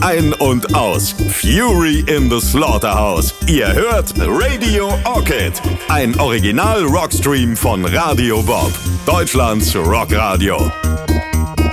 ein und aus. Fury in the Slaughterhouse. Ihr hört Radio Orchid, ein Original-Rockstream von Radio Bob, Deutschlands Rockradio.